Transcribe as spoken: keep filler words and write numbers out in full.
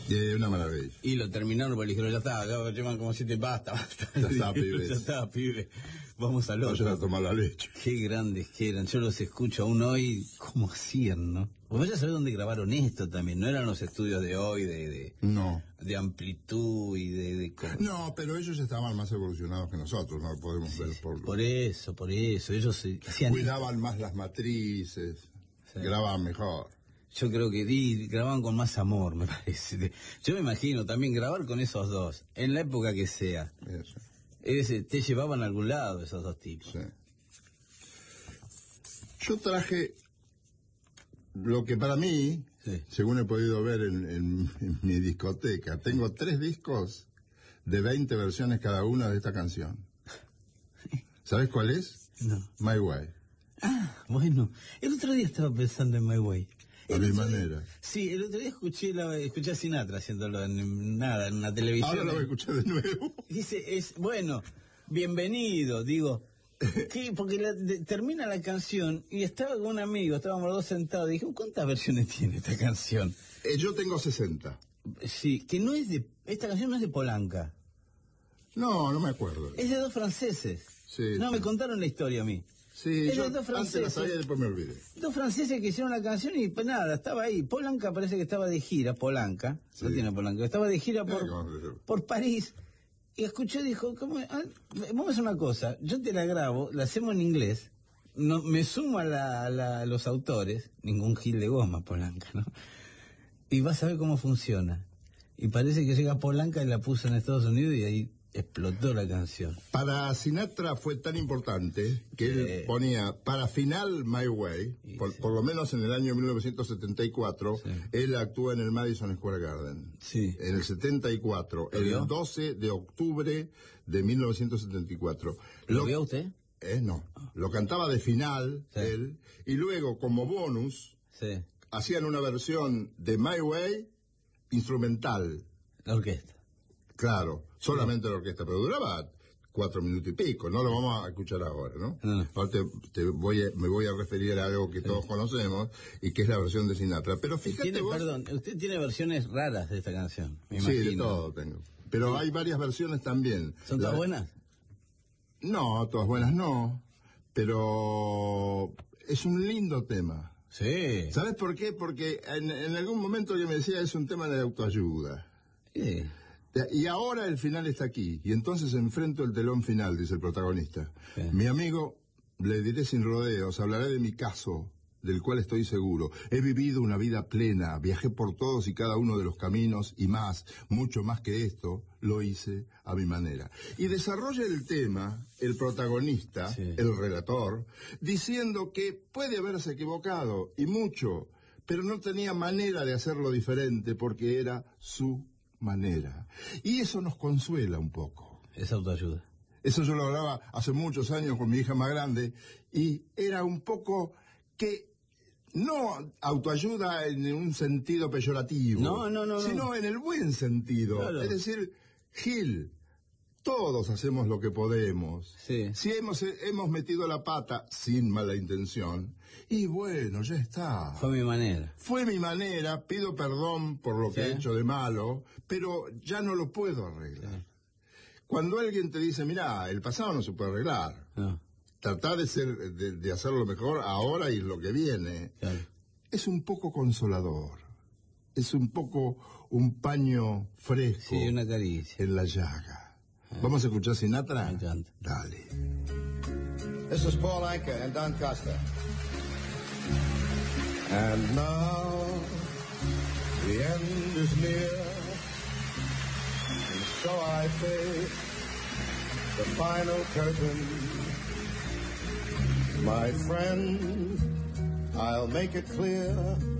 Eh, una maravilla. Y lo terminaron porque dijeron, ya está, ya llevan como siete, basta, basta. Ya está, pibe. Ya está, pibe. Vamos al otro. Vayan a tomar la leche. Qué grandes que eran. Yo los escucho aún hoy, ¿cómo hacían, no? Vos vaya a saber dónde grabaron esto también. No eran los estudios de hoy, de... de no. De amplitud y de... de no, pero ellos estaban más evolucionados que nosotros, no lo podemos sí, ver por... Por eso, por eso. Ellos se, hacían... Cuidaban más las matrices, sí. Grababan mejor. Yo creo que di, grababan con más amor, me parece. Yo me imagino también grabar con esos dos, en la época que sea. Eso. Ese, te llevaban a algún lado esos dos tipos. Sí. Yo traje lo que para mí, sí. Según he podido ver en, en, en mi discoteca, tengo tres discos de veinte versiones cada una de esta canción. ¿Sabes cuál es? No. My Way. Ah, bueno. El otro día estaba pensando en My Way. A mi manera. Sí, el otro día escuché, la, escuché a Sinatra haciéndolo en nada, en una televisión. Ahora lo voy a escuchar de nuevo. Dice, es, bueno, bienvenido, digo, ¿qué? Porque la, de, termina la canción y estaba con un amigo, estábamos los dos sentados, y dije, ¿cuántas versiones tiene esta canción? Eh, yo tengo sesenta. Sí, que no es de, esta canción no es de Polanca. No, no me acuerdo. Es de dos franceses. Sí. No, sí. me contaron la historia a mí. Sí, yo dos antes la sabía y después me olvidé. Dos franceses que hicieron la canción y pues nada, estaba ahí. Polanca parece que estaba de gira, Polanca, sí. No tiene Polanca, estaba de gira por, por París. Y escuché, dijo, ¿cómo? Ah, vamos a hacer una cosa, yo te la grabo, la hacemos en inglés, no, me sumo a, la, a, la, a los autores, ningún gil de goma, Polanca, ¿no? Y vas a ver cómo funciona. Y parece que llega Polanca y la puso en Estados Unidos y ahí explotó la canción. Para Sinatra fue tan importante que sí. Él ponía para final My Way, por, sí. por lo menos en el año mil novecientos setenta y cuatro, sí. Él actúa en el Madison Square Garden. Sí. En el setenta y cuatro, el vio? doce de octubre de mil novecientos setenta y cuatro. ¿Lo, ¿Lo vio usted? Eh, no. Lo cantaba de final, sí. Él, y luego como bonus, sí. Hacían una versión de My Way instrumental. La orquesta. Claro, solamente sí. La orquesta, pero duraba cuatro minutos y pico, no lo vamos a escuchar ahora, ¿no? no. Aparte, te voy a, me voy a referir a algo que sí. Todos conocemos, y que es la versión de Sinatra. Pero fíjate ¿Tiene, vos... Perdón, usted tiene versiones raras de esta canción, me sí, imagino. de todo tengo. Pero sí. Hay varias versiones también. ¿Son todas la... buenas? No, todas buenas no, pero es un lindo tema. Sí. ¿Sabes por qué? Porque en, en algún momento que me decía es un tema de autoayuda. Sí. Y ahora el final está aquí, y entonces enfrento el telón final, dice el protagonista. Sí. Mi amigo, le diré sin rodeos, hablaré de mi caso, del cual estoy seguro. He vivido una vida plena, viajé por todos y cada uno de los caminos, y más, mucho más que esto, lo hice a mi manera. Y desarrolla el tema, el protagonista, sí. El relator, diciendo que puede haberse equivocado, y mucho, pero no tenía manera de hacerlo diferente, porque era su manera. Y eso nos consuela un poco. Es autoayuda. Eso yo lo hablaba hace muchos años con mi hija más grande, y era un poco que no autoayuda en un sentido peyorativo, no, no, no, sino no. En el buen sentido. Claro. Es decir, Gil, todos hacemos lo que podemos. Sí. Si hemos, hemos metido la pata sin mala intención, y bueno, ya está. Fue mi manera. Fue mi manera, pido perdón por lo sí. que he hecho de malo, pero ya no lo puedo arreglar. Sí. Cuando alguien te dice, mirá, el pasado no se puede arreglar. No. Tratar de, ser, de, de hacerlo mejor ahora y lo que viene. Claro. Es un poco consolador. Es un poco un paño fresco. Sí, una caricia. En la llaga. ¿Vamos a escuchar Sinatra? Me encanta. Dale. This is Paul Anka and Don Costa. And now the end is near, and so I face the final curtain. My friend, I'll make it clear,